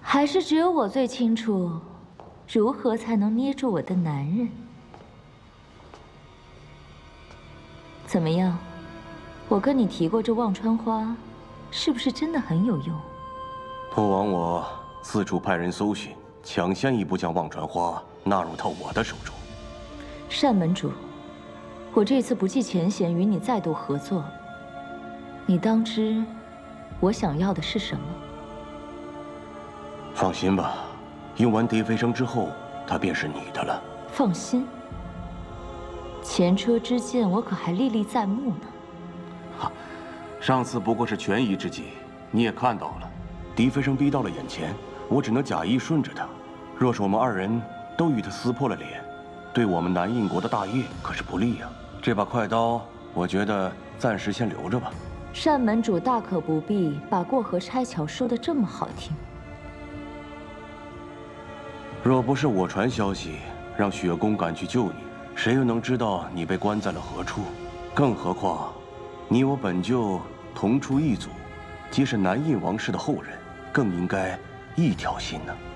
还是只有我最清楚，如何才能捏住我的男人？怎么样？我跟你提过这忘川花，是不是真的很有用？ 父王我四处派人搜寻，抢先一步将忘川花纳入到我的手中。 单门主，我这次不计前嫌与你再度合作，你当知我想要的是什么？ 放心吧，用完蝶飞升之后，它便是你的了。 放心，前车之鉴我可还历历在目呢。 哈，上次不过是权宜之计，你也看到了，狄飞升逼到了眼前，我只能假意顺着他。若是我们二人都与他撕破了脸，对我们南印国的大业可是不利呀。这把快刀，我觉得暂时先留着吧。 单门主大可不必把过河拆桥说得这么好听。 若不是我传消息让雪宫赶去救你，谁又能知道你被关在了何处？更何况，你我本就同出一族，既是南印王室的后人，更应该一条心呢。